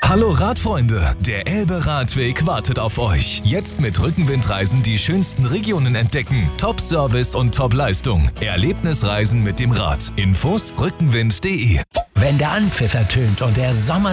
Hallo Radfreunde, der Elbe-Radweg wartet auf euch. Jetzt mit Rückenwindreisen die schönsten Regionen entdecken. Top-Service und Top-Leistung. Erlebnisreisen mit dem Rad. Infos rückenwind.de. Wenn der Anpfiff ertönt und der Sommer